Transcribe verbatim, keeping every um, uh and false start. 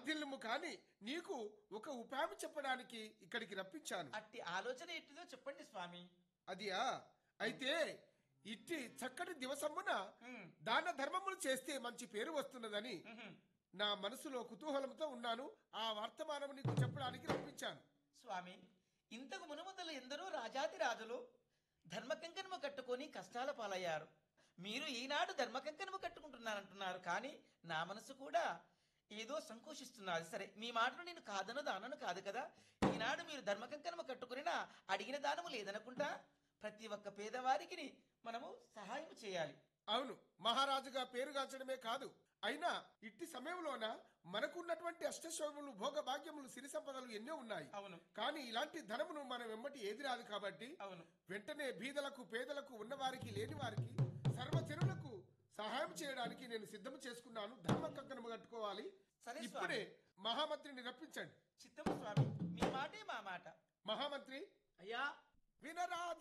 వర్ధిల్లుము కాని నీకు ఒక ఉపాయం చెప్పడానికి ఇక్కడికి రప్పించాను. అట్టి ఆలోచన ఎట్టిదో చెప్పండి స్వామి. అదియా, అయితే ఇట్టి చక్కటి దివసమున దాన ధర్మములు చేస్తే మంచి పేరు వస్తున్నదని నా మనసులో కుతూహలంతో ఉన్నాను. ఆ వర్తమానం నీకు చెప్పడానికి రప్పించాను. స్వామి, ఇంతకు మునుముదలు ఎందరో రాజాది రాజులు ధర్మకంకణము కట్టుకొని కష్టాల పాలయ్యారు. మీరు ఈనాడు ధర్మకంకణము కట్టుకుంటున్నారంటున్నారు, కానీ నా మనసు కూడా ఏదో సంకోచిస్తున్నది. సరే, మీ మాటను నేను కాదను దానను కాదు కదా. ఈనాడు మీరు ధర్మకంకణము కట్టుకుని అడిగిన దానము లేదనుకుంటా. ప్రతి ఒక్క పేదవారికి మనము సహాయం చేయాలి. అవును, మహారాజుగా పేరుగాంచడమే కాదు, అయినా ఇట్టి సమయంలోన మనకున్నటువంటి అష్టశోభములు, భోగ భాగ్యములు, సిరి సంపదలు ఎన్నో ఉన్నాయి. అవును, కానీ ఇలాంటి ధనమును మనం వెమ్మటి ఏది రాదు కాబట్టి అవును, వెంటనే బీదలకు, పేదలకు, ఉన్నవారికి, లేని వారికి, సర్వజనులకు సహాయం చేయడానికి నేను సిద్ధం చేసుకున్నాను. ధర్మ కంకణము కట్టుకోవాలి. సరే, ఇప్పుడే మహామంత్రిని రప్పించండి. చిత్తము స్వామి, మీ మాటే మా మాట. మహామంత్రి, అయ్యా వినరా